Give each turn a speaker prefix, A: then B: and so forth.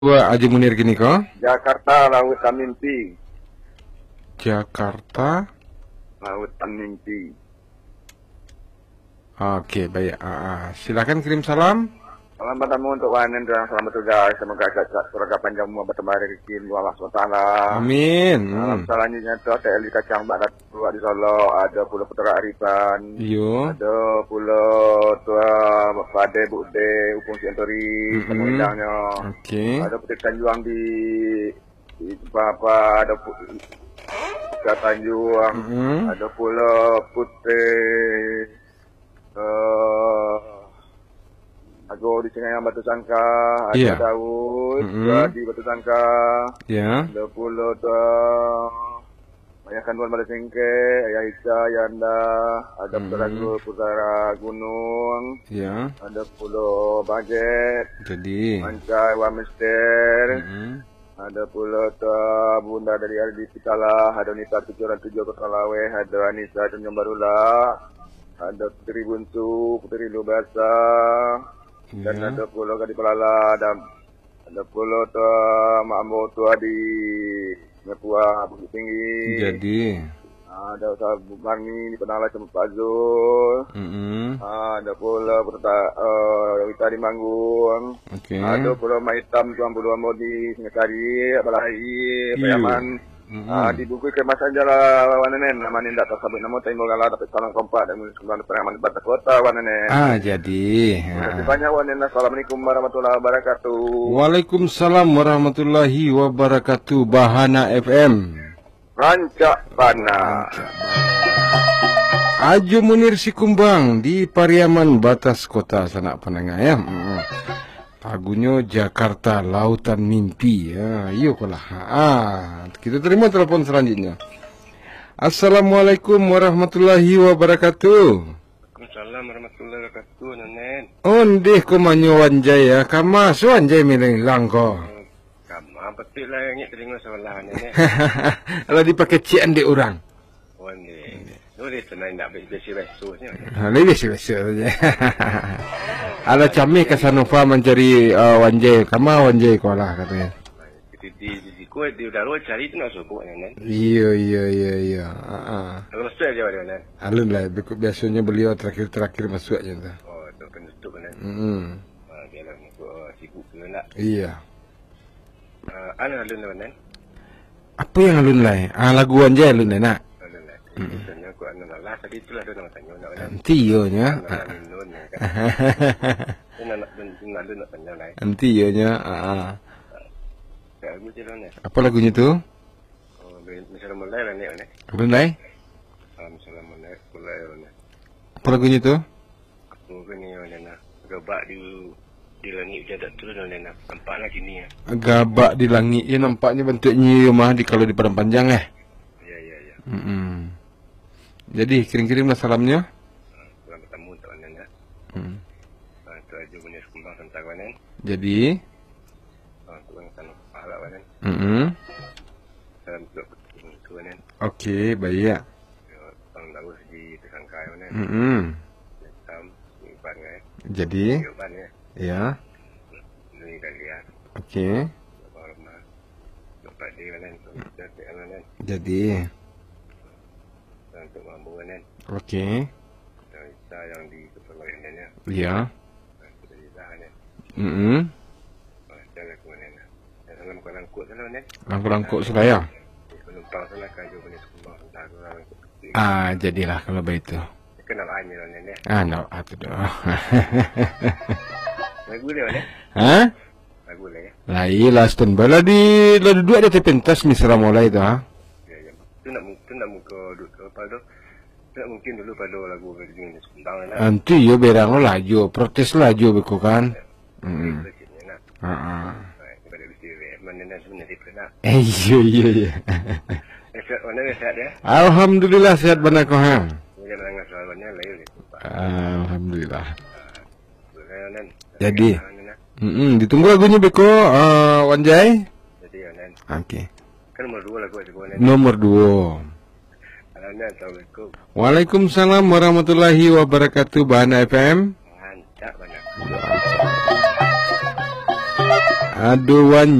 A: Aji Munir gini kok.
B: Jakarta Lautan Mimpi.
A: Jakarta
B: Lautan Mimpi.
A: Oke, baik. Silakan kirim salam.
B: Salam padamu untuk wanen dan selamat bertugas. Semoga surga panjang umur bertambah rezeki Allah SWT.
A: Amin.
B: Salam selanjutnya tu ada Eli Kacang Barat Tua di Solo, ada Pulau Putera Arifan.
A: Yo.
B: Ada Pulau Tua Pade Bude Upung Siantori Semudangnya.
A: Oke.
B: Ada Putri Tanjuang di apa ada Putri Tanjuang. Ada Pulau Putri Ago di Cengayang Batu Sangka, ada Daud di Batu Sangka, ada Pulau Ayah Kanduan Bala Sengke, Ayah Isa, Yanda, ada Putara Gunung, ada Pulau Bajet,
A: jadi
B: Mancai Wamister, ada Pulau Bunda dari Ardi Pitala, ada Nita Tujuran Tujuh Kota Lawe, ada Anissa Tanjung Barula, ada Putri Buntu, Putri Lubasa, dan ada Pulau Gadi Pelala, dan ada Pulau Mak Ambo Tua di Nepua Bukit Tinggi.
A: Jadi
B: ada Usaha Marni di Penala Cemut Pak Zul. Ada Pulau Wita di Manggung. Ada Pulau Maitam Tuan Pulau Ambo di Singasari, Balai, Payaman. Di buku kemas aja lah wanen namanya tidak tersabit namun tembok galah dapat salam kompak dan sembilan peraman di batas kota wanen.
A: Jadi
B: banyak wanen. Assalamualaikum warahmatullahi wabarakatuh.
A: Waalaikumsalam warahmatullahi wabarakatuh. Bahana FM
B: Rancak Bana.
A: Aji Munir Sikumbang di Pariaman batas kota Sanak Pananga ya. Lagunya Jakarta Lautan Mimpi. Iya kalah. Kita terima telepon selanjutnya. Assalamualaikum warahmatullahi wabarakatuh.
B: Waalaikumsalam warahmatullahi wabarakatuh, Nenek.
A: Ondeh ko manyo wanjay ya. Kama so wanjay miling lang ko.
B: Kama betul lah yang telinga sebelah Nenek.
A: Kalau dipakai cian di orang.
B: Ondeh. Ondeh tenang nak besi-besunya.
A: Lebih besi-besu saja. Ala camih ke Sanofa mencari wanjay. Kama wanjay ko lah katanya.
B: Di kau di udara cari tu nak suku Nenek.
A: Iya.
B: Kalau masuk aja Nenek.
A: Alun lah. Biasanya beliau terakhir masuk aja.
B: Oh, tu penutup Nenek. Biarlah masuk sibuk tu nak.
A: Iya.
B: Ana alun lah Nenek.
A: Apa yang alun lah? Lagu wanjay alun lah nak.
B: Alun lah. Sebenarnya aku alun lah. Tadi itulah tu nama tanya nak Nenek.
A: Nanti yo nya.
B: Alun nak tanya lah.
A: Nanti yo nya. Apa lagunya tu?
B: Oh, misalnya mulai lah Nenek.
A: Mulai?
B: Misalnya mulai lah.
A: Apa lagunya tu?
B: Mungkin ni Nenek. Gabak di langit dia tak turun Nenek. Nampaklah sini ya.
A: Gabak di langit ya, nampaknya bentuknya rumah di kalau di Padang Panjang ya.
B: Ya.
A: Jadi kirim-kirimlah salamnya.
B: Selamat tamu untuk Nenek. Itu aja Munir Sikumbang tentang Nenek.
A: Jadi
B: salam juga tu Nenek.
A: Okey, baik ya.
B: Orang tahu di tersangkai Nenek. Iban kan.
A: Jadi
B: Iban ya.
A: Ya.
B: Ini kalian.
A: Okey.
B: Hormat. Lepas dia Nenek. Nenek.
A: Jadi
B: Untuk mampu Nenek.
A: okey.
B: Kita yang di kepala Nenek.
A: Ya.
B: Kita di tahan ya. Jangan aku Nenek. Dalam langkut sana Nenek.
A: Langkuk-langkuk Suraya.
B: Penumpang sana kayu Munir Sikumbang tentang langkut.
A: Jadilah kalau begitu.
B: Kenal hanya Nenek.
A: No, itu dah.
B: Lagu dia Nenek. Lagu lah ya.
A: Lah iyalah standby lah di dua ada pentas misra mulai tu
B: Ya. Tu nak muka apa tu? Tak mungkin dulu pada lagu Munir Sikumbang Nenek.
A: Nanti yo berang laju, protes laju beku kan.
B: Pada bisir Nenek sebenarnya pernah.
A: Iya.
B: Sehat mana sehat ya?
A: Alhamdulillah sehat benar kau ha.
B: Jangan langgar soalnya lain.
A: Alhamdulillah. Jadi ditunggu lagunya beko Wanjay.
B: Jadi Nenek.
A: Okey.
B: Kan nomor 2 lagu itu Nenek.
A: Nomor 2.
B: Assalamualaikum.
A: Waalaikumsalam warahmatullahi wabarakatuh. Bahana FM.
B: Mantap banyak.
A: Aduh wan